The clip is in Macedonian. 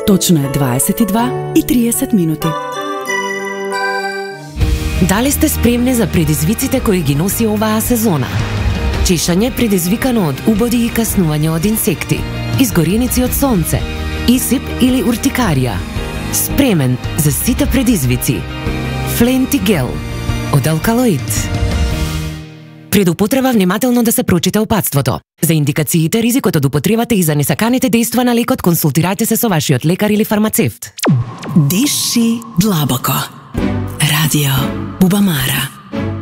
Точно е 22:30 минути. Дали сте спремни за предизвиците кои ги носи оваа сезона? Чешање предизвикано од убоди и каснување од инсекти, изгореници од сонце, исип или уртикарија. Спремен за сите предизвици. Фленти гел од алкалоид. Пред употреба внимателно да се прочита упатството. За индикациите, ризикот од употребата и за несаканите дејства на лекот, консултирајте се со вашиот лекар или фармацевт. Диши длабоко. Радио Бубамара.